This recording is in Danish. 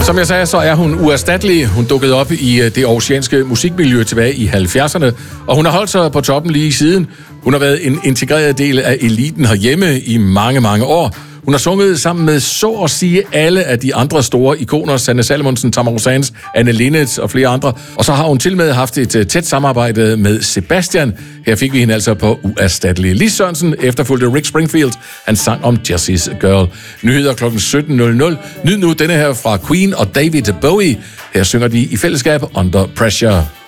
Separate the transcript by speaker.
Speaker 1: Som jeg sagde, så er hun uerstattelig. Hun dukkede op i det aarhusianske musikmiljø tilbage i 70'erne, og hun har holdt sig på toppen lige siden. Hun har været en integreret del af eliten herhjemme i mange, mange år. Hun har sunget sammen med så at sige alle af de andre store ikoner, Sanne Salomonsen, Tamara Rosanes, Anne Linnet og flere andre. Og så har hun til med haft et tæt samarbejde med Sebastian. Her fik vi hende altså på uerstattelig. Lis Sørensen efterfulgte Rick Springfield. Han sang om Jesse's Girl. Nyheder kl. 17.00. Nyd nu denne her fra Queen og David Bowie. Her synger de i fællesskab Under Pressure.